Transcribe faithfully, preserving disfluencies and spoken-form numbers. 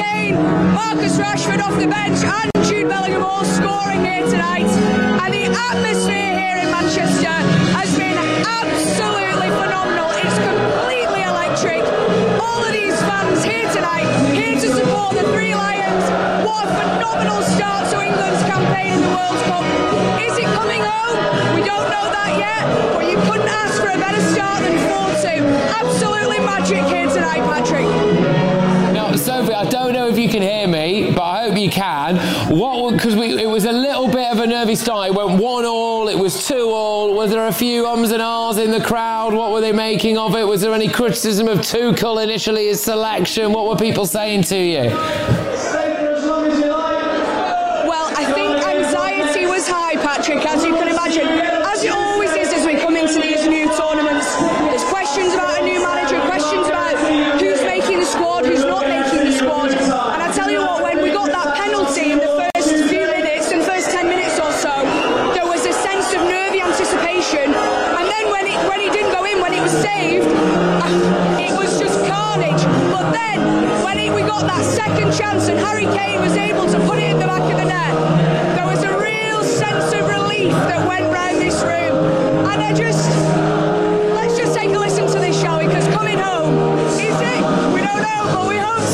Kane, Marcus Rashford off the bench and Jude Bellingham all scoring here tonight. And the atmosphere here in Manchester has been absolutely phenomenal. It's completely electric. All of these fans here tonight, here to support the Three Lions. What a phenomenal start to England's campaign in the World Cup. Is it coming home? We don't know that yet, but you couldn't ask for a better start than four two. Absolutely magic here tonight, Patrick. Now, Sophie, I don't know if you can hear me, but I hope you can. What? Because it was a little bit of a nervy start. It went one all, it was two all. Was there a few ums and ahs in the crowd? What were they making of it? Was there any criticism of Tuchel initially, his selection? What were people saying to you? Well, I think anxiety was high, Patrick, as you can imagine. As it always is as we come into these new tournaments. There's questions about a new manager, questions about who's making the squad, who's not making the squad. And I tell you what, when we got that penalty in the first few minutes, in the first ten minutes or so, there was a sense of nervy anticipation. And then when it when it didn't go in, when it was saved, it was just carnage. But then, when it, we got that second chance and Harry Kane was able to put it in the back of the net, there was a real